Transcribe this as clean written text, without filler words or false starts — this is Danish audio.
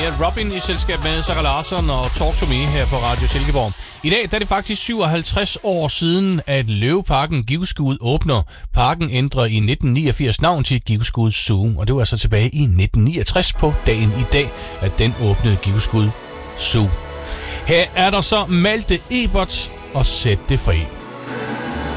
er Robin i selskab med Sarah Larsson og Talk to Me her på Radio Silkeborg. I dag der er det faktisk 57 år siden, at Løveparken Givskud åbner. Parken ændrer i 1989 navn til Givskud Zoo, og det var altså tilbage i 1969 på dagen i dag, at den åbnede Givskud Zoo. Her er der så Malte Ebert og Sæt det fri.